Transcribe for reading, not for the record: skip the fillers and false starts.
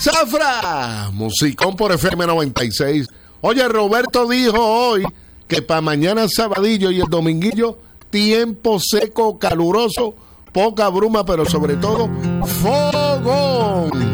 Zafra, musicón por FM 96. Oye, Roberto dijo hoy que para mañana sabadillo y el dominguillo, tiempo seco, caluroso, poca bruma, pero sobre todo fogón.